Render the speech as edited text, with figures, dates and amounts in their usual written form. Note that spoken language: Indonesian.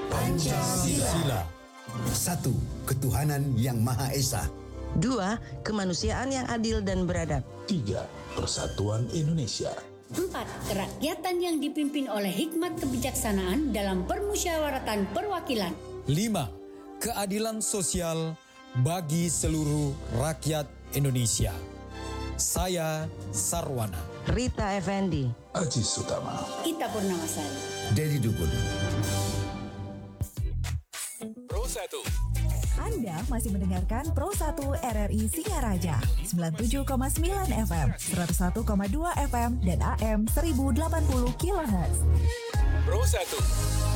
Pancasila. 1. Ketuhanan Yang Maha Esa. 2. Kemanusiaan yang adil dan beradab. 3. Persatuan Indonesia. 4. Kerakyatan yang dipimpin oleh hikmat kebijaksanaan dalam permusyawaratan perwakilan. 5. Keadilan sosial bagi seluruh rakyat Indonesia. Saya Sarwana. Rita Effendi. Aji Sutama. Ita Purnamasari. Dedi Dukun. Pro 1. Anda masih mendengarkan Pro 1 RRI Singaraja 97,9 FM, 101,2 FM, dan AM 1080 kHz. Pro 1.